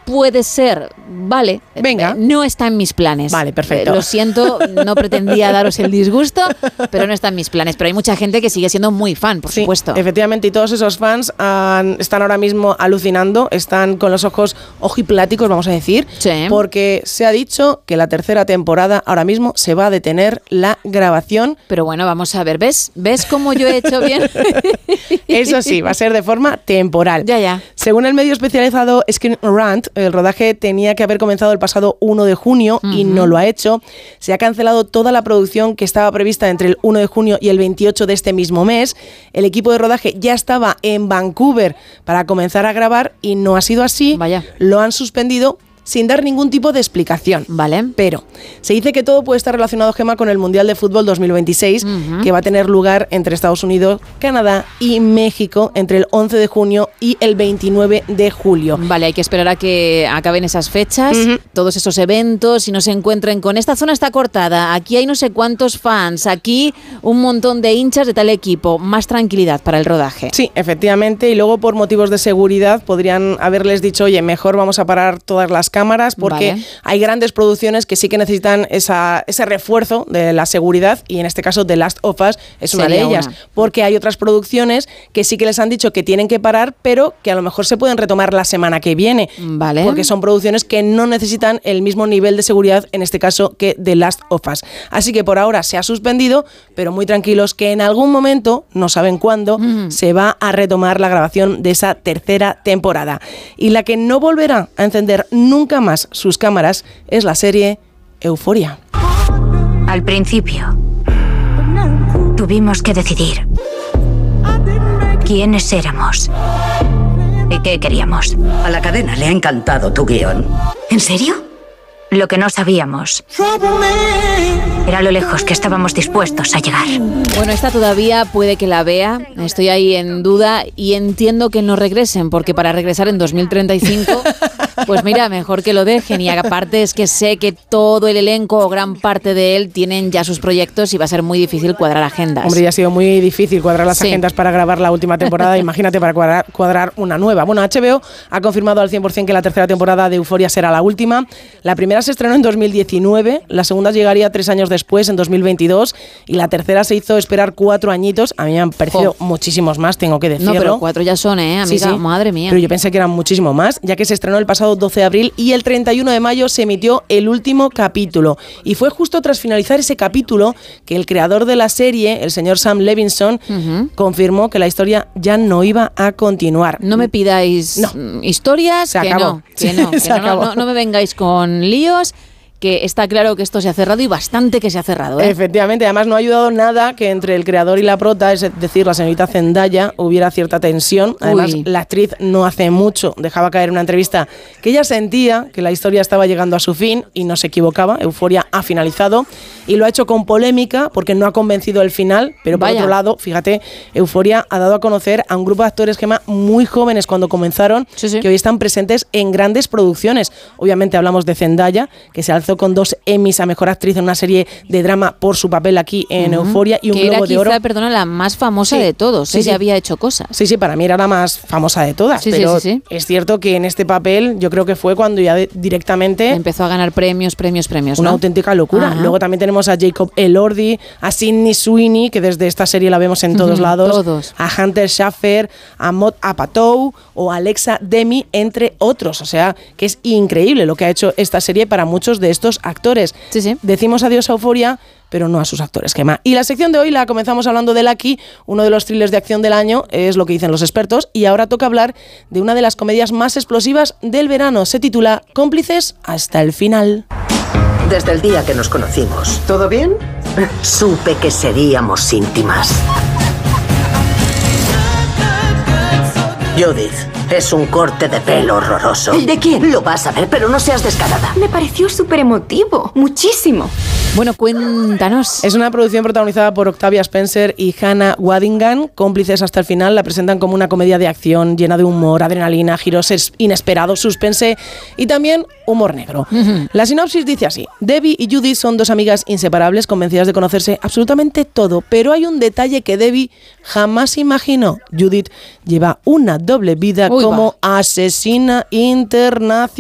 puede ser, vale, venga, no está en mis planes. Vale, perfecto. Lo siento, no pretendía daros el disgusto, pero no está en mis planes. Pero hay mucha gente que sigue siendo muy fan, por supuesto. Efectivamente, y todos esos fans están ahora mismo alucinando, están con los ojos ojipláticos, vamos a decir, porque se ha dicho que la tercera temporada ahora mismo se va a detener la grabación. Pero bueno, vamos a ver, ¿ves cómo yo he hecho bien? Eso sí, va a ser de forma temporal. Ya. Según el medio especializado Screen Rant, el rodaje tenía que haber comenzado el pasado 1 de junio y no lo ha hecho. Se ha cancelado toda la producción que estaba prevista entre el 1 de junio y el 28 de este mismo mes. El equipo de rodaje ya estaba en Vancouver para comenzar a grabar y no ha sido así. Vaya. Lo han suspendido sin dar ningún tipo de explicación. Vale. Pero se dice que todo puede estar relacionado, Gemma, con el Mundial de Fútbol 2026, que va a tener lugar entre Estados Unidos, Canadá y México entre el 11 de junio y el 29 de julio. Vale, hay que esperar a que acaben esas fechas, todos esos eventos, y no se encuentren con esta zona está cortada, aquí hay no sé cuántos fans, aquí un montón de hinchas de tal equipo. Más tranquilidad para el rodaje. Sí, efectivamente, y luego por motivos de seguridad podrían haberles dicho, oye, mejor vamos a parar todas las cámaras porque hay grandes producciones que sí que necesitan ese refuerzo de la seguridad, y en este caso The Last of Us es una de ellas, porque hay otras producciones que sí que les han dicho que tienen que parar, pero que a lo mejor se pueden retomar la semana que viene, porque son producciones que no necesitan el mismo nivel de seguridad, en este caso, que The Last of Us. Así que por ahora se ha suspendido, pero muy tranquilos que en algún momento, no saben cuándo, se va a retomar la grabación de esa tercera temporada. Y la que no volverá a encender nunca más sus cámaras es la serie Euphoria. Al principio tuvimos que decidir quiénes éramos y qué queríamos. A la cadena le ha encantado tu guión. ¿En serio? Lo que no sabíamos era lo lejos que estábamos dispuestos a llegar. Bueno, esta todavía puede que la vea, estoy ahí en duda y entiendo que no regresen, porque para regresar en 2035, pues mira, mejor que lo dejen. Y aparte es que sé que todo el elenco o gran parte de él tienen ya sus proyectos y va a ser muy difícil cuadrar agendas. Hombre, ya ha sido muy difícil cuadrar las agendas para grabar la última temporada, imagínate para cuadrar una nueva. Bueno, HBO ha confirmado al 100% que la tercera temporada de Euphoria será la última. La primera se estrenó en 2019, la segunda llegaría 3 años después, en 2022, y la tercera se hizo esperar 4 añitos. A mí me han parecido muchísimos más, tengo que decirlo. No, pero 4 ya son, amiga, sí. Madre mía. Pero yo pensé que eran muchísimo más, ya que se estrenó el pasado 12 de abril y el 31 de mayo se emitió el último capítulo. Y fue justo tras finalizar ese capítulo que el creador de la serie, el señor Sam Levinson, confirmó que la historia ya no iba a continuar. No me pidáis historias, se acabó. No me vengáis con líos, que está claro que esto se ha cerrado y bastante que se ha cerrado, ¿eh? Efectivamente, además no ha ayudado nada que entre el creador y la prota, es decir, la señorita Zendaya, hubiera cierta tensión. Además, la actriz no hace mucho dejaba caer en una entrevista que ella sentía que la historia estaba llegando a su fin y no se equivocaba. Euphoria ha finalizado y lo ha hecho con polémica porque no ha convencido el final, pero por otro lado, fíjate, Euphoria ha dado a conocer a un grupo de actores, Gemma, muy jóvenes cuando comenzaron, que hoy están presentes en grandes producciones. Obviamente hablamos de Zendaya, que se alzó con 2 Emmys a Mejor Actriz en una serie de drama por su papel aquí en Euphoria, y un Globo de Oro. Que era quizá, la más famosa de todos. Ella había hecho cosas. Sí, para mí era la más famosa de todas, pero es cierto que en este papel yo creo que fue cuando ya directamente empezó a ganar premios, una auténtica locura. Luego también tenemos a Jacob Elordi, a Sydney Sweeney, que desde esta serie la vemos en todos lados, a Hunter Schafer, a Maude Apatow o a Alexa Demi, entre otros. O sea, que es increíble lo que ha hecho esta serie para muchos de estos actores. Decimos adiós a Euphoria, pero no a sus actores, Gemma. Y la sección de hoy la comenzamos hablando de Lucky, uno de los thrillers de acción del año, es lo que dicen los expertos, y ahora toca hablar de una de las comedias más explosivas del verano. Se titula Cómplices hasta el final. Desde el día que nos conocimos, ¿todo bien? Supe que seríamos íntimas. Judith, es un corte de pelo horroroso. ¿El de quién? Lo vas a ver, pero no seas descarada. Me pareció súper emotivo, muchísimo. Bueno, cuéntanos. Es una producción protagonizada por Octavia Spencer y Hannah Waddingham. Cómplices hasta el final la presentan como una comedia de acción llena de humor, adrenalina, giros inesperados, suspense y también humor negro. La sinopsis dice así: Debbie y Judith son 2 amigas inseparables convencidas de conocerse absolutamente todo, pero hay un detalle que Debbie jamás imaginó. Judith lleva una doble vida como asesina internacional.